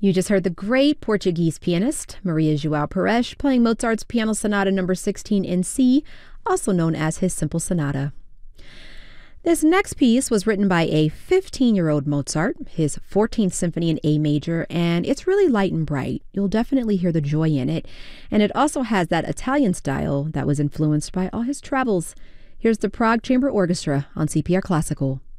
You just heard the great Portuguese pianist Maria João Pires playing Mozart's Piano Sonata No. 16 in C, also known as his Simple Sonata. This next piece was written by a 15-year-old Mozart, his 14th Symphony in A major, and it's really light and bright. You'll definitely hear the joy in it, and it also has that Italian style that was influenced by all his travels. Here's the Prague Chamber Orchestra on CPR Classical.